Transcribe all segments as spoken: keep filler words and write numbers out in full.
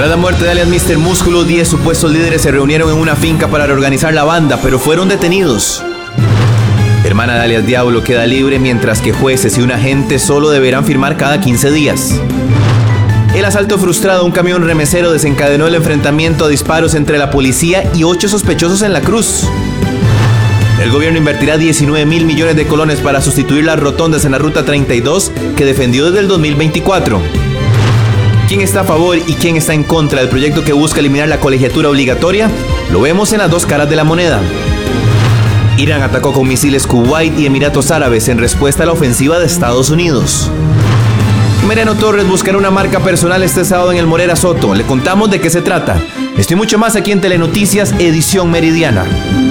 Tras la muerte de alias míster Músculo, diez supuestos líderes se reunieron en una finca para reorganizar la banda, pero fueron detenidos. Hermana de alias Diablo queda libre, mientras que jueces y un agente solo deberán firmar cada quince días. El asalto frustrado a un camión remesero desencadenó el enfrentamiento a disparos entre la policía y ocho sospechosos en La Cruz. El gobierno invertirá diecinueve mil millones de colones para sustituir las rotondas en la Ruta treinta y dos que defendió desde el dos mil veinticuatro. ¿Quién está a favor y quién está en contra del proyecto que busca eliminar la colegiatura obligatoria? Lo vemos en las dos caras de la moneda. Irán atacó con misiles Kuwait y Emiratos Árabes en respuesta a la ofensiva de Estados Unidos. Mariano Torres buscará una marca personal este sábado en el Morera Soto. Le contamos de qué se trata. Esto y mucho más aquí en Telenoticias, edición meridiana.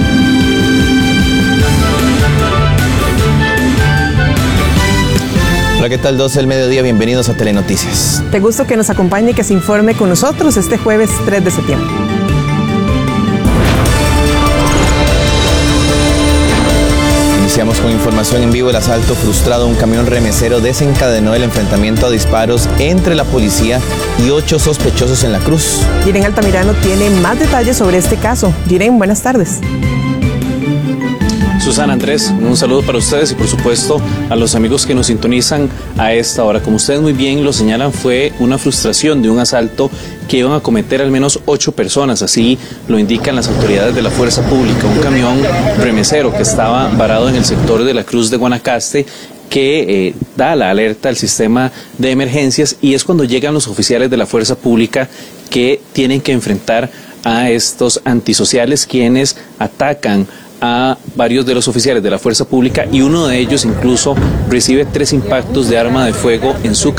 Hola, ¿qué tal? doce del mediodía, bienvenidos a Telenoticias. Te gusto que nos acompañe y que se informe con nosotros este jueves tres de septiembre. Iniciamos con información en vivo. El asalto frustrado a un camión remesero desencadenó el enfrentamiento a disparos entre la policía y ocho sospechosos en La Cruz. Jiren Altamirano tiene más detalles sobre este caso. Jiren, buenas tardes. Susana, Andrés, un saludo para ustedes y por supuesto a los amigos que nos sintonizan a esta hora. Como ustedes muy bien lo señalan, fue una frustración de un asalto que iban a cometer al menos ocho personas, así lo indican las autoridades de la Fuerza Pública. Un camión remesero que estaba varado en el sector de La Cruz de Guanacaste, que eh, da la alerta al sistema de emergencias, y es cuando llegan los oficiales de la Fuerza Pública que tienen que enfrentar a estos antisociales, quienes atacan a varios de los oficiales de la Fuerza Pública, y uno de ellos incluso recibe tres impactos de arma de fuego en su